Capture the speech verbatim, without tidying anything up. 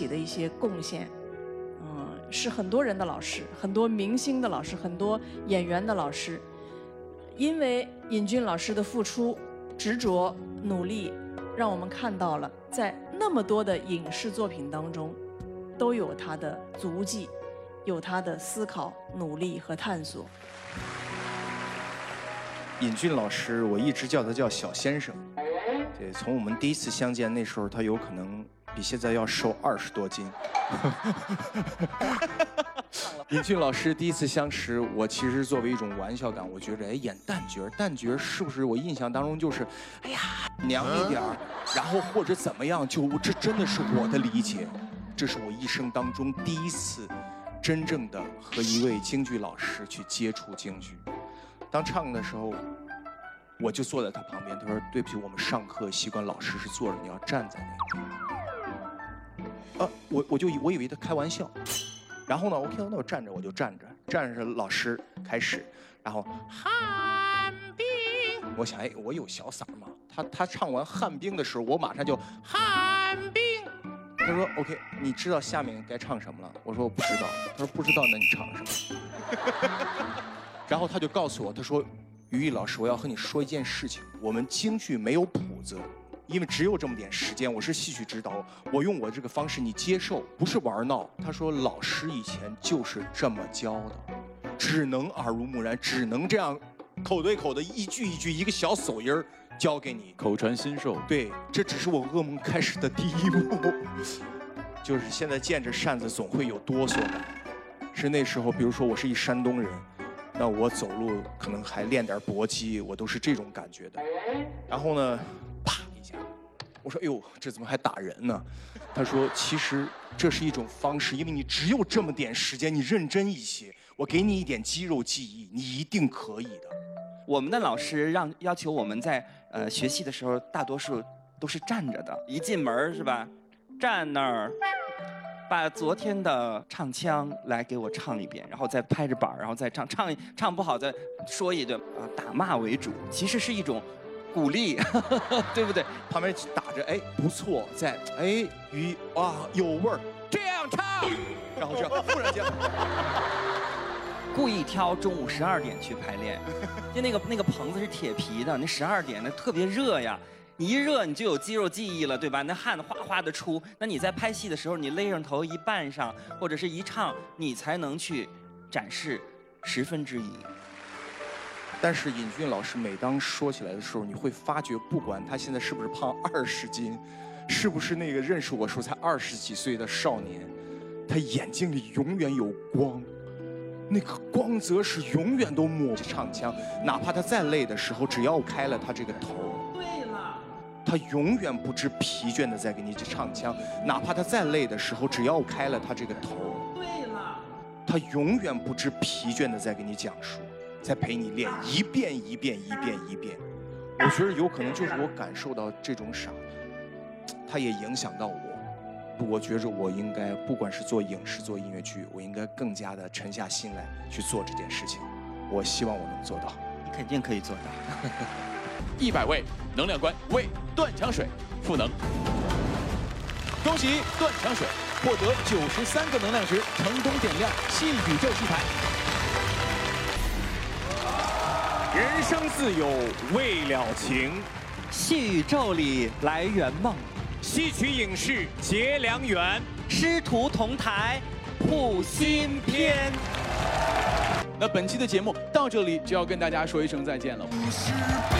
起的一些贡献，嗯，是很多人的老师，很多明星的老师，很多演员的老师。因为尹俊老师的付出、执着、努力，让我们看到了在那么多的影视作品当中，都有他的足迹，有他的思考、努力和探索。 尹俊老师，我一直叫他叫小先生。对，从我们第一次相见那时候，他有可能比现在要瘦二十多斤。尹俊老师第一次相识，我其实作为一种玩笑感，我觉着，哎，演旦角，旦角是不是我印象当中就是，哎呀，娘一点儿，然后或者怎么样，就这真的是我的理解，这是我一生当中第一次，真正的和一位京剧老师去接触京剧。当唱的时候，我就坐在他旁边，他说：“对不起，我们上课习惯老师是坐着，你要站在那里。”啊，我我就以我以为他开玩笑。然后呢 ，OK， 那我站着，我就站着，站着老师开始，然后汉兵，我想，哎，我有小嗓吗？他他唱完汉兵的时候，我马上就汉兵。他说 OK， 你知道下面该唱什么了？我说我不知道。他说不知道，那你唱什么？然后他就告诉我，他说，于毅老师，我要和你说一件事情，我们京剧没有谱子。因为只有这么点时间，我是戏曲指导，我用我这个方式，你接受，不是玩闹。他说老师以前就是这么教的，只能耳濡目染，只能这样口对口的一句一句，一个小手音儿教给你， 口传心授。 对，这只是我噩梦开始的第一步，就是现在见着扇子总会有哆嗦感。是那时候，比如说我是一山东人，那我走路可能还练点搏击，我都是这种感觉的。然后呢，啪一下，我说：“哎呦，这怎么还打人呢？”他说：“其实这是一种方式，因为你只有这么点时间，你认真一些，我给你一点肌肉记忆，你一定可以的。” 我们的老师让要求我们在呃学戏的时候，大多数都是站着的，一进门是吧，站那儿。把昨天的唱腔来给我唱一遍，然后再拍着板，然后再唱，唱唱不好再说一顿啊，打骂为主，其实是一种鼓励，对不对？ 旁边打着，哎，不错，在，哎，鱼哇有味儿，这样唱，然后这样，忽然间， 故意挑中午十二点去排练，就那个那个棚子是铁皮的，那十二点那特别热呀。你一热你就有肌肉记忆了，对吧？那汗哗哗的出，那你在拍戏的时候，你勒上头一扮上，或者是一唱，你才能去展示十分之一。 但是尹俊老师每当说起来的时候，你会发觉，不管他现在是不是胖二十斤，是不是那个认识我时候才二十几岁的少年，他眼睛里永远有光，那个光泽是永远都抹不唱腔，哪怕他再累的时候，只要开了他这个头。他永远不知疲倦的在给你唱腔，哪怕他再累的时候，只要开了他这个头。对了。他永远不知疲倦的在给你讲述，在陪你练一遍一遍一遍一遍。我觉得有可能就是我感受到这种傻，他也影响到我。我觉着我应该，不管是做影视做音乐剧，我应该更加的沉下心来去做这件事情。我希望我能做到。 你肯定可以做到。 一百位能量官为断肠水赋能，恭喜断肠水获得九十三个能量值，成功点亮戏宇宙戏台。人生自有未了情， 戏宇宙里来圆梦， 戏曲影视结良缘， 师徒同台谱新篇。 那本期的节目到这里就要跟大家说一声再见了。